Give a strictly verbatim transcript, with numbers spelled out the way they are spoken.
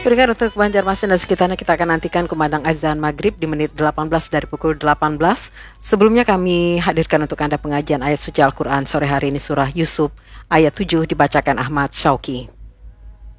Berikan untuk Banjarmasin dan sekitarnya, kita akan nantikan kumandang azan maghrib di menit delapan belas dari pukul delapan belas. Sebelumnya kami hadirkan untuk Anda pengajian ayat suci Al-Quran sore hari ini surah Yusuf ayat tujuh dibacakan Ahmad Syauqi.